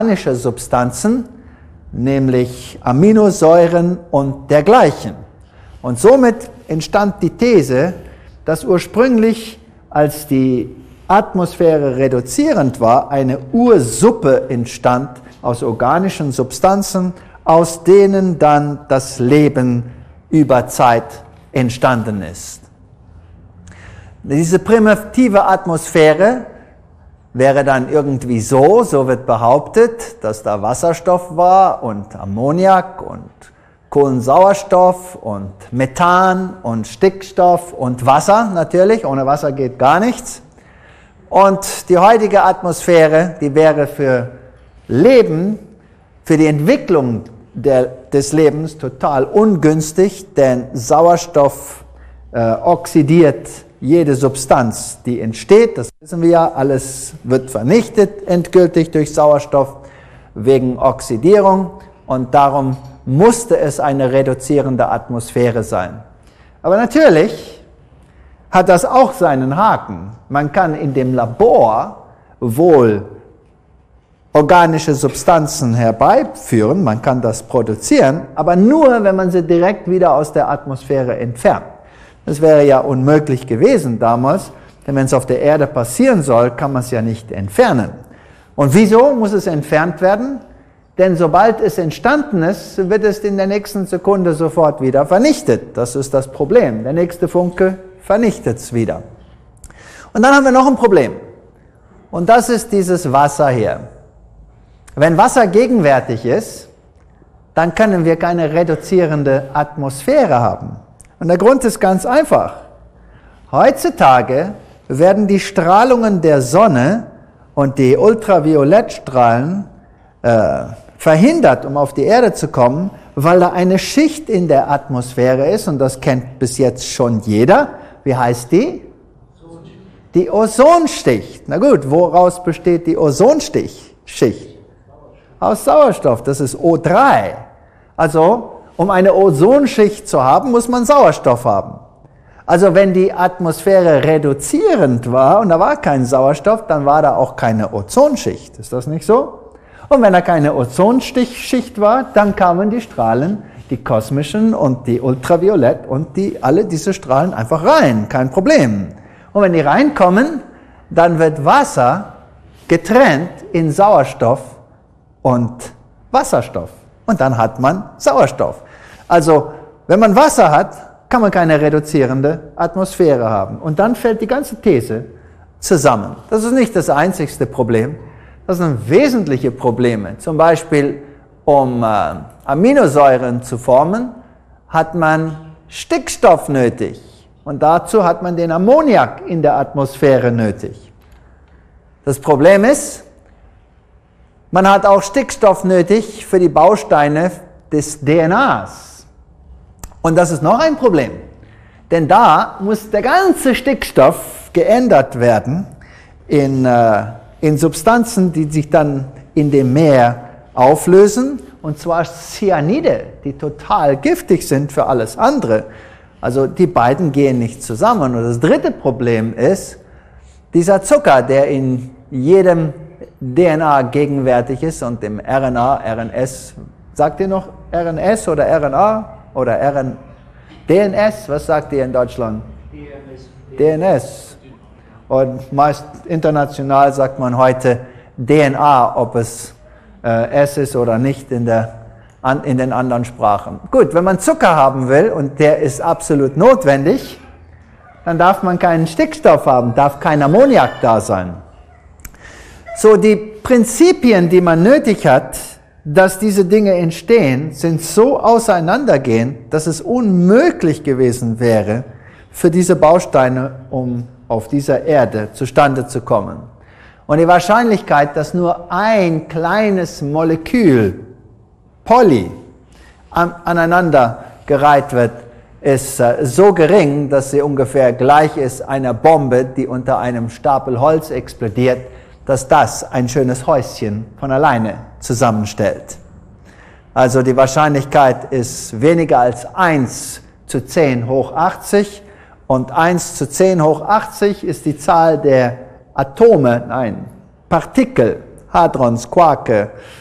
organische Substanzen, nämlich Aminosäuren und dergleichen. Und somit entstand die These, dass ursprünglich, als die Atmosphäre reduzierend war, eine Ursuppe entstand aus organischen Substanzen, aus denen dann das Leben über Zeit entstanden ist. Diese primitive Atmosphäre wäre dann irgendwie so wird behauptet, dass da Wasserstoff war und Ammoniak und Kohlensauerstoff und Methan und Stickstoff und Wasser natürlich, ohne Wasser geht gar nichts. Und die heutige Atmosphäre, die wäre für Leben, für die Entwicklung des Lebens total ungünstig, denn Sauerstoff oxidiert jede Substanz, die entsteht. Das wissen wir ja, alles wird vernichtet endgültig durch Sauerstoff wegen Oxidierung und darum musste es eine reduzierende Atmosphäre sein. Aber natürlich hat das auch seinen Haken. Man kann in dem Labor wohl organische Substanzen herbeiführen, man kann das produzieren, aber nur, wenn man sie direkt wieder aus der Atmosphäre entfernt. Das wäre ja unmöglich gewesen damals, denn wenn es auf der Erde passieren soll, kann man es ja nicht entfernen. Und wieso muss es entfernt werden? Denn sobald es entstanden ist, wird es in der nächsten Sekunde sofort wieder vernichtet. Das ist das Problem. Der nächste Funke vernichtet es wieder. Und dann haben wir noch ein Problem. Und das ist dieses Wasser hier. Wenn Wasser gegenwärtig ist, dann können wir keine reduzierende Atmosphäre haben. Und der Grund ist ganz einfach. Heutzutage werden die Strahlungen der Sonne und die Ultraviolettstrahlen verhindert, um auf die Erde zu kommen, weil da eine Schicht in der Atmosphäre ist, und das kennt bis jetzt schon jeder. Wie heißt die? Die Ozonschicht. Na gut, woraus besteht die Ozonschicht? Aus Sauerstoff, das ist O3. Also, um eine Ozonschicht zu haben, muss man Sauerstoff haben. Also wenn die Atmosphäre reduzierend war und da war kein Sauerstoff, dann war da auch keine Ozonschicht. Ist das nicht so? Und wenn da keine Ozonschicht war, dann kamen die Strahlen, die kosmischen und die Ultraviolett und alle diese Strahlen einfach rein, kein Problem. Und wenn die reinkommen, dann wird Wasser getrennt in Sauerstoff und Wasserstoff. Und dann hat man Sauerstoff. Also, wenn man Wasser hat, kann man keine reduzierende Atmosphäre haben. Und dann fällt die ganze These zusammen. Das ist nicht das einzigste Problem. Das sind wesentliche Probleme. Zum Beispiel, um Aminosäuren zu formen, hat man Stickstoff nötig. Und dazu hat man den Ammoniak in der Atmosphäre nötig. Das Problem ist, man hat auch Stickstoff nötig für die Bausteine des DNAs. Und das ist noch ein Problem, denn da muss der ganze Stickstoff geändert werden in Substanzen, die sich dann in dem Meer auflösen, und zwar Cyanide, die total giftig sind für alles andere. Also die beiden gehen nicht zusammen. Und das dritte Problem ist, dieser Zucker, der in jedem DNA gegenwärtig ist und im RNA, RNS, sagt ihr noch RNS oder RNA oder DNS, was sagt ihr in Deutschland? DNS. Und meist international sagt man heute DNA, ob es S ist oder nicht in den anderen Sprachen. Gut, wenn man Zucker haben will und der ist absolut notwendig, dann darf man keinen Stickstoff haben, darf kein Ammoniak da sein. So, die Prinzipien, die man nötig hat, dass diese Dinge entstehen, sind so auseinandergehend, dass es unmöglich gewesen wäre, für diese Bausteine, um auf dieser Erde zustande zu kommen. Und die Wahrscheinlichkeit, dass nur ein kleines Molekül, Poly, aneinandergereiht wird, ist so gering, dass sie ungefähr gleich ist einer Bombe, die unter einem Stapel Holz explodiert, dass das ein schönes Häuschen von alleine zusammenstellt. Also die Wahrscheinlichkeit ist weniger als 1 zu 10 hoch 80 und 1 zu 10 hoch 80 ist die Zahl der Partikel Hadrons, Quarke,